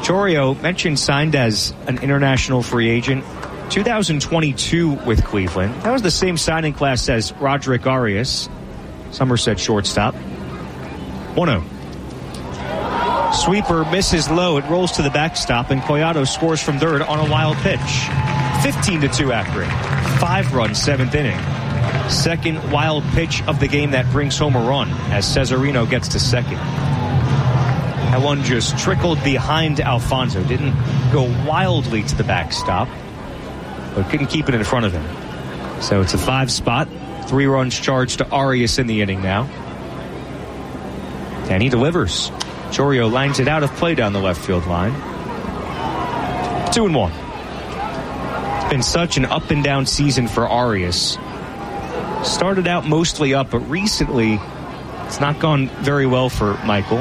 Chourio, mentioned, signed as an international free agent 2022 with Cleveland. That was the same signing class as Roderick Arias, Somerset shortstop. 1-0. Sweeper misses low. It rolls to the backstop, and Collado scores from third on a wild pitch. 15-2 Akron. 5-run 7th inning. Second wild pitch of the game that brings home a run as Cesarino gets to second. That one just trickled behind Alfonso. Didn't go wildly to the backstop, but couldn't keep it in front of him. So it's a 5 spot. 3 runs charged to Arias in the inning now. And he delivers. Chourio lines it out of play down the left field line. 2-1. It's been such an up and down season for Arias. Started out mostly up, but recently it's not gone very well for Michael.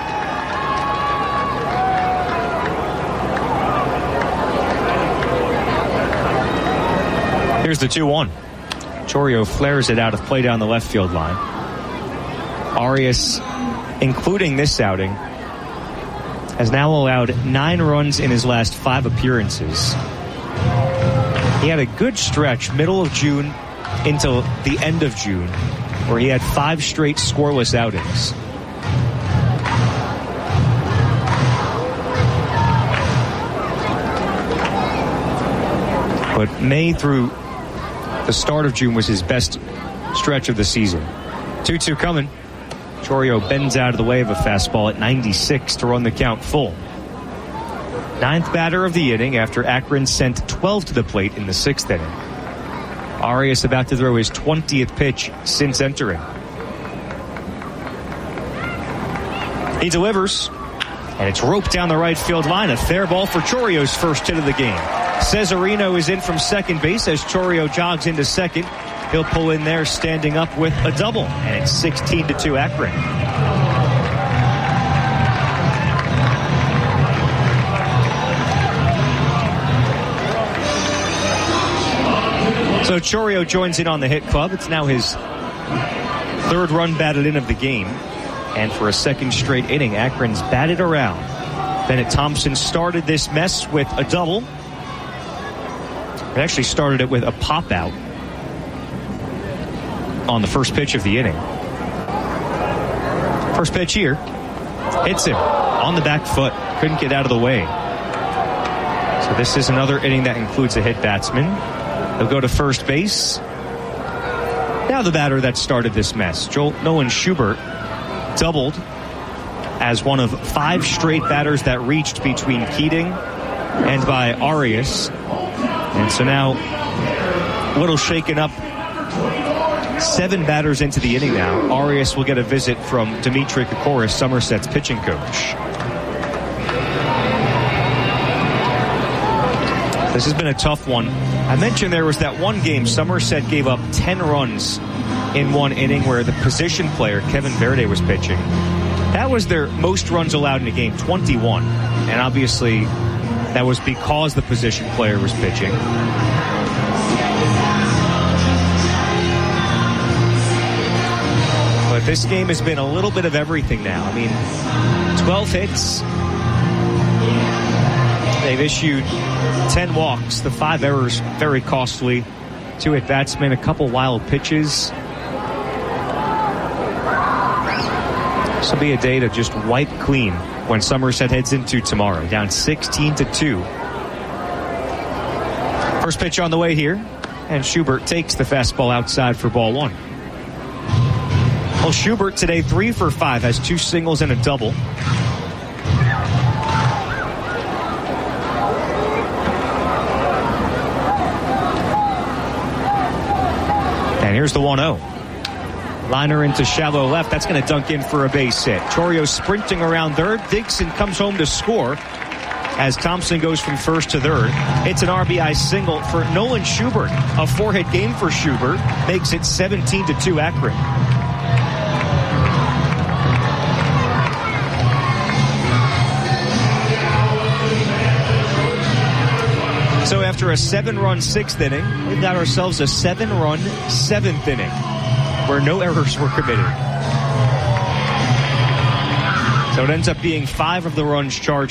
Here's the 2-1. Chourio flares it out of play down the left field line. Arias, including this outing, has now allowed 9 runs in his last 5 appearances. He had a good stretch middle of June into the end of June where he had 5 straight scoreless outings. But May through the start of June was his best stretch of the season. 2-2 coming. Chourio bends out of the way of a fastball at 96 to run the count full. 9th batter of the inning after Akron sent 12 to the plate in the 6th inning. Arias about to throw his 20th pitch since entering. He delivers, and it's roped down the right field line. A fair ball for Chourio's first hit of the game. Cesarino is in from second base as Chourio jogs into second. He'll pull in there standing up with a double, and it's 16-2 Akron. So Chourio joins in on the hit club. It's now his 3rd run batted in of the game. And for a second straight inning, Akron's batted around. Bennett Thompson started this mess with a double. It actually started it with a pop-out on the first pitch of the inning. First pitch here. Hits him on the back foot. Couldn't get out of the way. So this is another inning that includes a hit batsman. He'll go to first base. Now the batter that started this mess, Nolan Schubert, doubled as one of 5 straight batters that reached between Keating and by Arias. And so now a little shaken up. 7 batters into the inning now. Arias will get a visit from Dimitri Kokoris, Somerset's pitching coach. This has been a tough one. I mentioned there was that one game Somerset gave up 10 runs in one inning where the position player, Kevin Verde, was pitching. That was their most runs allowed in a game, 21. And obviously that was because the position player was pitching. But this game has been a little bit of everything now. I mean, 12 hits. They've issued 10 walks. The 5 errors, very costly. 2 at batsmen, a couple wild pitches. This will be a day to just wipe clean when Somerset heads into tomorrow. Down 16-2. First pitch on the way here. And Schubert takes the fastball outside for ball 1. Well, Schubert today 3 for 5, has 2 singles and a double. And here's the 1-0. Liner into shallow left. That's going to dunk in for a base hit. Chourio sprinting around third. Dixon comes home to score as Thompson goes from first to third. It's an RBI single for Nolan Schubert. A 4-hit game for Schubert makes it 17-2 Akron. So after a 7-run 6th inning, we've got ourselves a 7-run 7th inning where no errors were committed. So it ends up being 5 of the runs charged